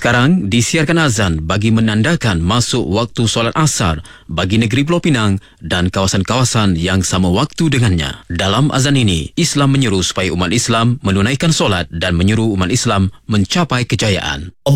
Sekarang disiarkan azan bagi menandakan masuk waktu solat asar bagi negeri Pulau Pinang dan kawasan-kawasan yang sama waktu dengannya. Dalam azan ini, Islam menyeru supaya umat Islam menunaikan solat dan menyeru umat Islam mencapai kejayaan.